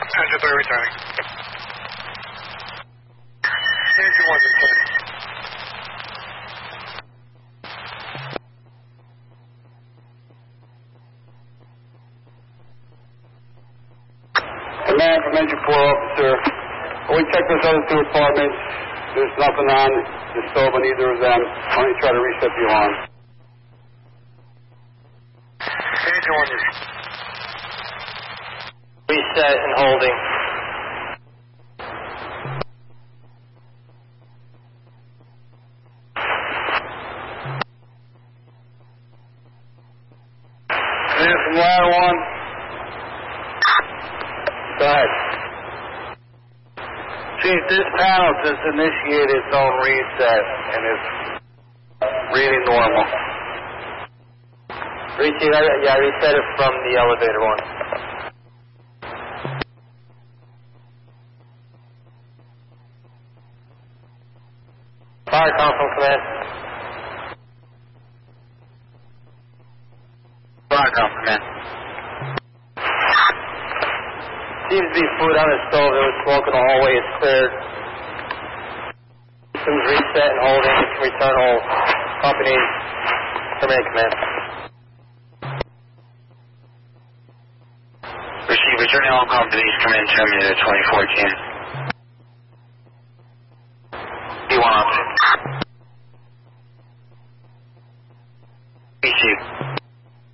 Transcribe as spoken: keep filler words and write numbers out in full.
Engine three returning. Engine one returning. Command from Engine four, officer. When we check those other two apartments, there's nothing on the stove on either of them. Why don't you try to reset the alarm? Engine one reset and holding. Command from ladder one. Go ahead. Chief, this panel just initiated its own reset and it's reading normal. Reset, yeah, I reset it from the elevator one. Fire console command. Fire console command. Seems to be food on the stove. There was smoke in the hallway. It's cleared. Systems reset and holding. It can return all. Company terminate command. Receive. Returning all companies. Command terminated twenty fourteen. D one option. Receive.